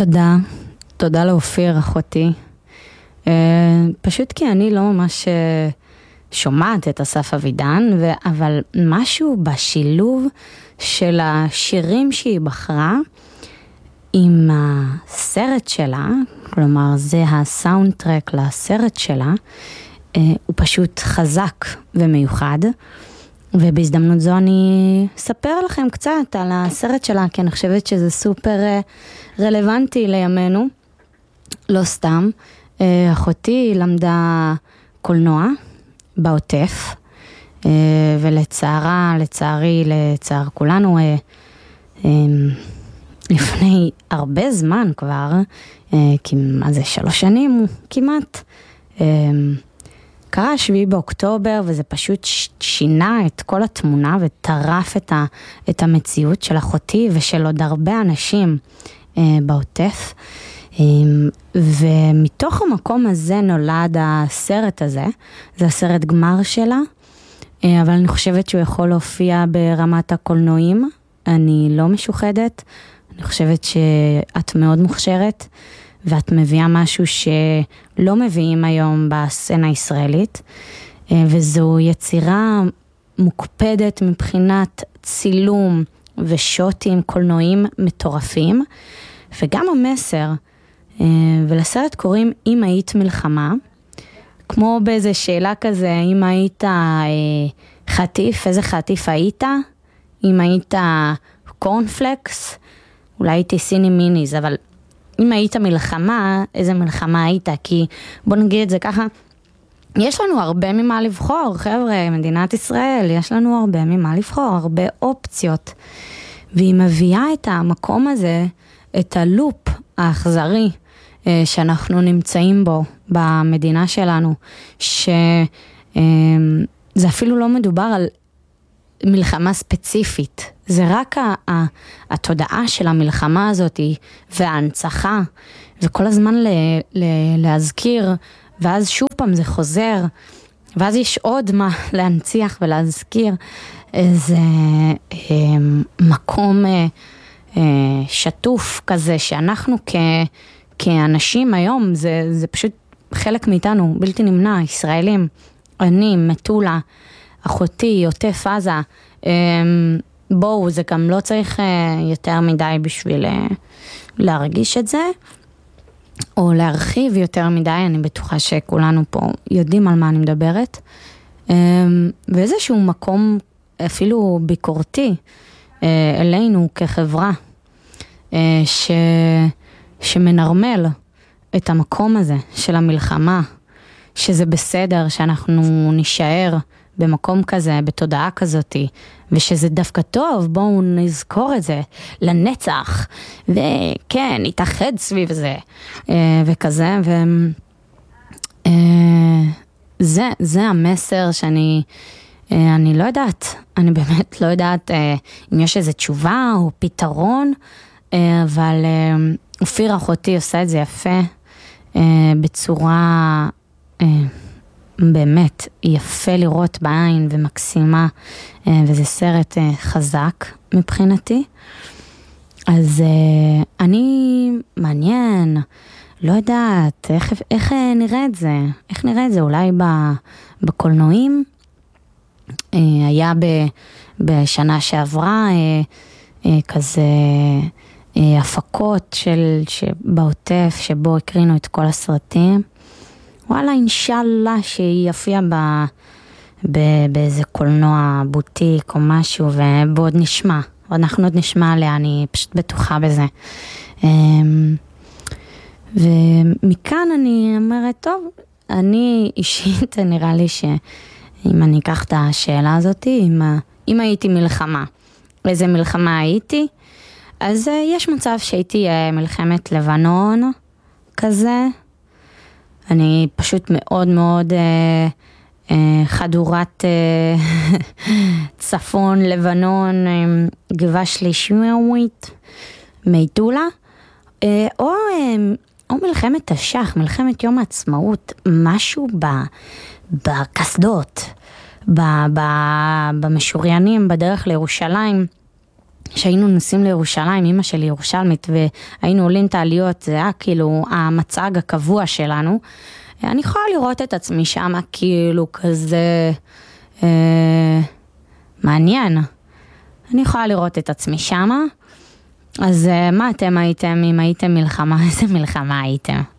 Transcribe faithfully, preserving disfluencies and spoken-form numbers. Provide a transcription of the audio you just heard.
תודה, תודה לאופיר אחותי. פשוט כי אני לא ממש שומעת את אסף אבידן, אבל משהו בשילוב של השירים שהיא בחרה עם הסרט שלה, כלומר זה הסאונד טרק לסרט שלה, הוא פשוט חזק ומיוחד. ובהזדמנות זו אני אספר לכם קצת על הסרט שלה, כי אני חושבת שזה סופר רלוונטי לימינו. לא סתם, אחותי למדה קולנוע בעוטף, ולצערה, לצערי, לצער כולנו, לפני הרבה זמן כבר, כמעט זה שלוש שנים כמעט, קרה שביעי באוקטובר, וזה פשוט שינה את כל התמונה וטרף את, ה, את המציאות של אחותי ושל עוד הרבה אנשים אה, בעוטף. אה, ומתוך המקום הזה נולד הסרט הזה, זה הסרט גמר שלה, אה, אבל אני חושבת שהוא יכול להופיע ברמת הקולנועים, אני לא משוחדת, אני חושבת שאת מאוד מוכשרת, ואת מביאה משהו שלא מביאים היום בסצנה הישראלית, וזו יצירה מוקפדת מבחינת צילום ושוטים קולנועים מטורפים, וגם המסר, ולסרט קוראים אם היית מלחמה, כמו באיזה שאלה כזה, אם היית חטיף, איזה חטיף היית? אם היית קורנפלקס, אולי הייתי סיני מיניז, אבל אם היית מלחמה, איזה מלחמה היית? כי בוא נגיד את זה ככה, יש לנו הרבה ממה לבחור, חבר'ה, מדינת ישראל, יש לנו הרבה ממה לבחור, הרבה אופציות. והיא מביאה את המקום הזה, את הלופ האכזרי שאנחנו נמצאים בו במדינה שלנו, שזה אפילו לא מדובר על מלחמה ספציפית, זה רק התודעה של המלחמה הזאת וההנצחה, וכל הזמן להזכיר, ואז שוב פעם זה חוזר, ואז יש עוד מה להנציח ולהזכיר, זה מקום שטוף כזה, שאנחנו כאנשים היום, זה, זה פשוט חלק מאיתנו, בלתי נמנע, ישראלים, אני, מטולה, אחותי, עוטף עזה, בואו, זה גם לא צריך יותר מדי בשביל להרגיש את זה, או להרחיב יותר מדי, אני בטוחה שכולנו פה יודעים על מה אני מדברת, ואיזשהו מקום אפילו ביקורתי אלינו כחברה, ש... שמנרמל את המקום הזה של המלחמה, שזה בסדר שאנחנו נשאר במקום כזה, בתודעה כזאת, ושזה דווקא טוב, בואו נזכור את זה לנצח, וכן, נתאחד סביב זה, וכזה, וזה, זה המסר שאני, אני לא יודעת, אני באמת לא יודעת אם יש איזו תשובה או פתרון, אבל אופיר אחותי עושה את זה יפה, בצורה באמת יפה לראות בעין ומקסימה, וזה סרט חזק מבחינתי. אז אני מעניין, לא יודעת, איך, איך נראה את זה? איך נראה את זה? אולי בקולנועים? היה בשנה שעברה כזה הפקות של, בעוטף שבו הקרינו את כל הסרטים. וואלה, אינשאללה שהיא יפיע ב, ב, באיזה קולנוע בוטיק או משהו, ובעוד נשמע, אנחנו עוד נשמע עליה, אני פשוט בטוחה בזה. ומכאן אני אומרת, טוב, אני אישית, נראה לי שאם אני אקח את השאלה הזאת, אם, אם הייתי מלחמה, איזה מלחמה הייתי, אז יש מצב שהייתי מלחמת לבנון כזה, אני פשוט מאוד מאוד אה, אה, חדורת אה, צפון, לבנון, אה, גבעה שלישית, מטולה, אה, או, אה, או מלחמת השח, מלחמת יום העצמאות, משהו ב, בקסדות, ב, ב, במשוריינים, בדרך לירושלים, שהיינו נוסעים לירושלים, אמא שלי ירושלמית, והיינו עולים את העליות, זה היה כאילו המצג הקבוע שלנו, אני יכולה לראות את עצמי שמה כאילו כזה אה, מעניין. אני יכולה לראות את עצמי שמה, אז אה, מה אתם הייתם, אם הייתם מלחמה, איזה מלחמה הייתם?